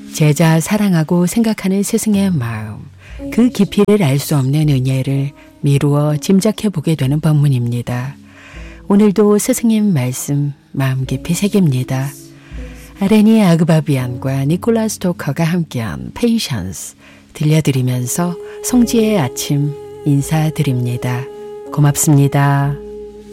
제자 사랑하고 생각하는 스승의 마음, 그 깊이를 알 수 없는 은혜를 미루어 짐작해 보게 되는 본문입니다. 오늘도 스승님 말씀 마음 깊이 새깁니다. 아레니 아그바비안과 니콜라 스토커가 함께한 페이션스 들려드리면서 성지의 아침 인사드립니다. 고맙습니다.